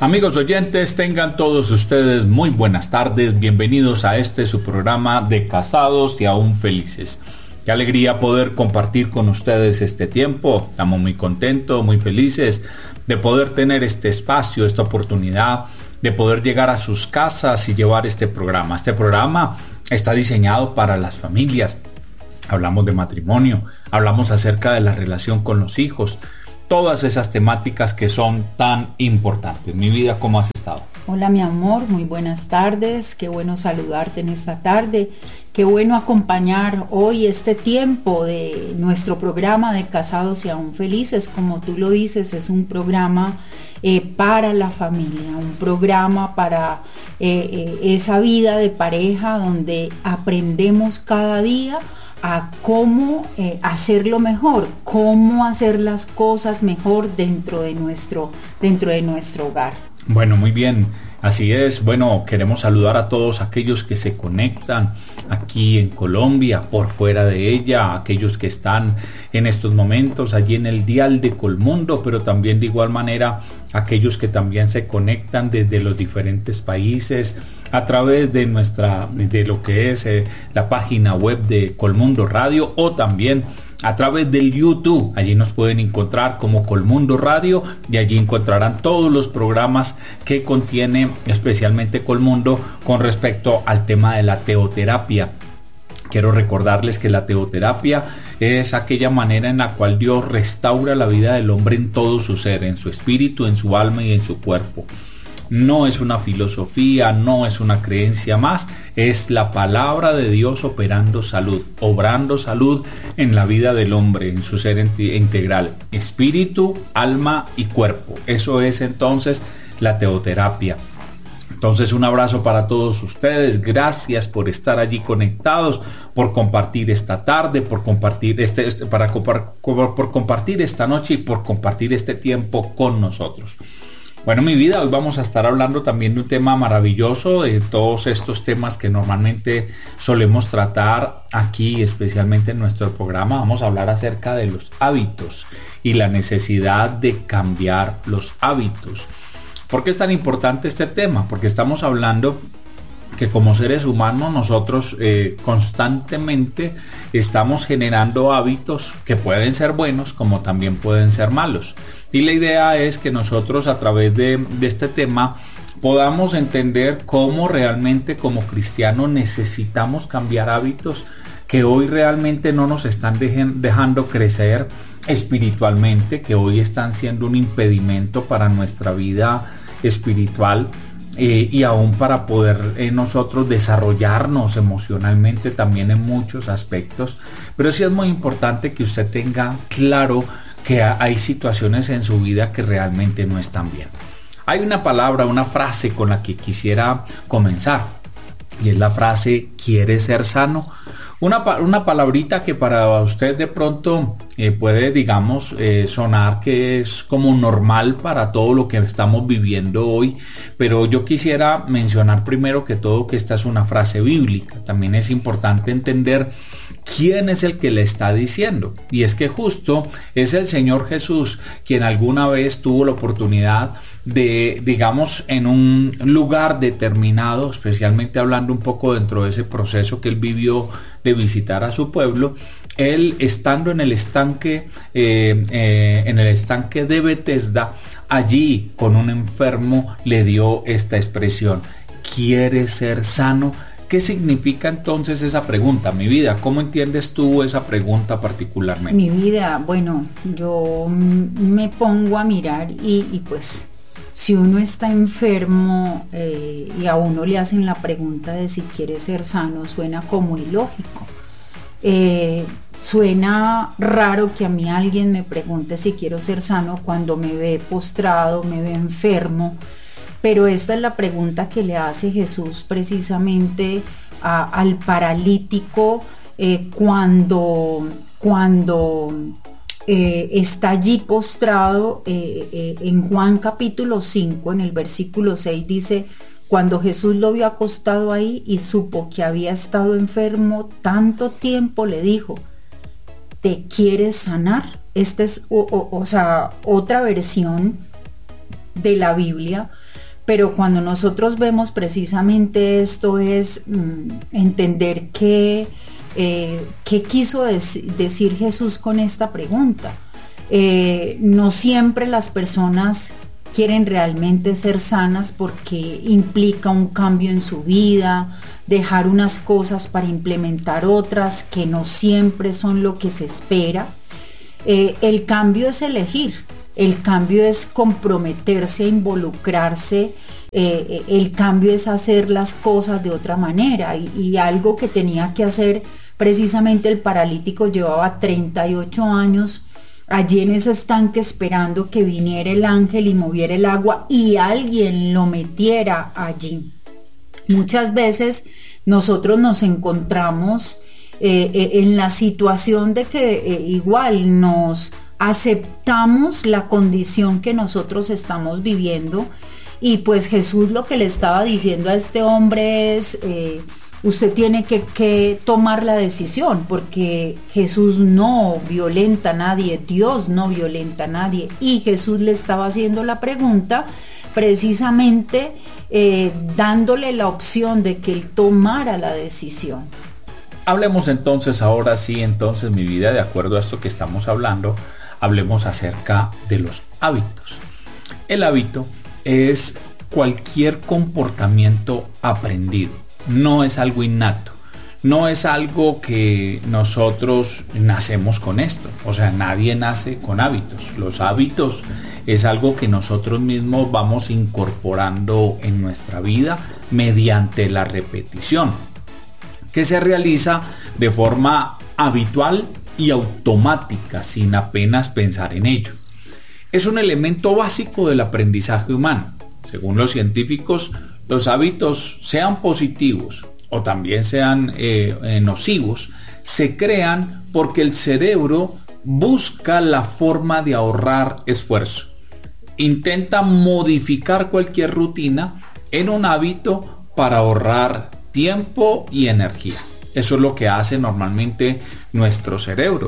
Amigos oyentes, tengan todos ustedes muy buenas tardes. Bienvenidos a su programa de Casados y Aún Felices. Qué alegría poder compartir con ustedes este tiempo. Estamos muy contentos, muy felices de poder tener este espacio, esta oportunidad de poder llegar a sus casas y llevar este programa. Este programa está diseñado para las familias. Hablamos de matrimonio, hablamos acerca de la relación con los hijos, todas esas temáticas que son tan importantes. Mi vida, ¿cómo has estado? Hola mi amor, muy buenas tardes, qué bueno saludarte en esta tarde, qué bueno acompañar hoy este tiempo de nuestro programa de Casados y Aún Felices. Como tú lo dices, es un programa para la familia, un programa para esa vida de pareja donde aprendemos cada día a cómo hacerlo mejor, cómo hacer las cosas mejor dentro de nuestro hogar. Bueno, muy bien, así es. Bueno, queremos saludar a todos aquellos que se conectan aquí en Colombia, por fuera de ella, aquellos que están en estos momentos allí en el dial de Colmundo, pero también de igual manera aquellos que también se conectan desde los diferentes países a través de lo que es la página web de Colmundo Radio, o también a través del YouTube. Allí nos pueden encontrar como Colmundo Radio y allí encontrarán todos los programas que contiene especialmente Colmundo con respecto al tema de la teoterapia. Quiero recordarles que la teoterapia es aquella manera en la cual Dios restaura la vida del hombre en todo su ser, en su espíritu, en su alma y en su cuerpo. No es una filosofía, no es una creencia más, es la palabra de Dios obrando salud en la vida del hombre, en su ser integral, espíritu, alma y cuerpo. Eso es entonces la teoterapia. Entonces, un abrazo para todos ustedes. Gracias por estar allí conectados, por compartir esta tarde, por compartir por compartir esta noche y por compartir este tiempo con nosotros. Bueno, mi vida, hoy vamos a estar hablando también de un tema maravilloso, de todos estos temas que normalmente solemos tratar aquí, especialmente en nuestro programa. Vamos a hablar acerca de los hábitos y la necesidad de cambiar los hábitos. ¿Por qué es tan importante este tema? Porque estamos hablando que como seres humanos nosotros constantemente estamos generando hábitos que pueden ser buenos como también pueden ser malos. Y la idea es que nosotros a través de este tema podamos entender cómo realmente como cristianos necesitamos cambiar hábitos que hoy realmente no nos están dejando crecer espiritualmente, que hoy están siendo un impedimento para nuestra vida espiritual. Y aún para poder nosotros desarrollarnos emocionalmente también en muchos aspectos. Pero sí es muy importante que usted tenga claro que hay situaciones en su vida que realmente no están bien. Hay una palabra, una frase con la que quisiera comenzar, y es la frase ¿quieres ser sano? Una palabrita que para usted de pronto puede, digamos, sonar que es como normal para todo lo que estamos viviendo hoy, pero yo quisiera mencionar primero que todo que esta es una frase bíblica. También es importante entender quién es el que le está diciendo, y es que justo es el Señor Jesús quien alguna vez tuvo la oportunidad de, digamos, en un lugar determinado, especialmente hablando un poco dentro de ese proceso que él vivió de visitar a su pueblo, él estando en el estanque de Betesda, allí con un enfermo le dio esta expresión: ¿quieres ser sano? ¿Qué significa entonces esa pregunta? Mi vida, ¿cómo entiendes tú esa pregunta particularmente? Mi vida, bueno, yo me pongo a mirar y pues si uno está enfermo y a uno le hacen la pregunta de si quiere ser sano, suena como ilógico. Suena raro que a mí alguien me pregunte si quiero ser sano cuando me ve postrado, me ve enfermo. Pero esta es la pregunta que le hace Jesús precisamente al paralítico cuando está allí postrado. En Juan capítulo 5, en el versículo 6 dice: cuando Jesús lo vio acostado ahí y supo que había estado enfermo tanto tiempo, le dijo: ¿te quieres sanar? Esta es otra versión de la Biblia, pero cuando nosotros vemos precisamente esto es entender qué quiso decir Jesús con esta pregunta. No siempre las personas quieren realmente ser sanas porque implica un cambio en su vida, dejar unas cosas para implementar otras que no siempre son lo que se espera. El cambio es elegir, el cambio es comprometerse a involucrarse, el cambio es hacer las cosas de otra manera y algo que tenía que hacer precisamente el paralítico. Llevaba 38 años allí en ese estanque esperando que viniera el ángel y moviera el agua y alguien lo metiera allí. Muchas veces nosotros nos encontramos en la situación de que igual nos aceptamos la condición que nosotros estamos viviendo, y pues Jesús lo que le estaba diciendo a este hombre es usted tiene que tomar la decisión, porque Jesús no violenta a nadie, Dios no violenta a nadie, y Jesús le estaba haciendo la pregunta precisamente dándole la opción de que él tomara la decisión. Hablemos entonces, ahora sí, entonces mi vida, de acuerdo a esto que estamos hablando, hablemos acerca de los hábitos. El hábito es cualquier comportamiento aprendido, no es algo innato, no es algo que nosotros nacemos con esto, o sea, nadie nace con hábitos. Los hábitos es algo que nosotros mismos vamos incorporando en nuestra vida mediante la repetición, que se realiza de forma habitual y automática, sin apenas pensar en ello. Es un elemento básico del aprendizaje humano. Según los científicos, los hábitos, sean positivos o también sean nocivos, se crean porque el cerebro busca la forma de ahorrar esfuerzo. Intenta modificar cualquier rutina en un hábito para ahorrar tiempo y energía. Eso es lo que hace normalmente nuestro cerebro.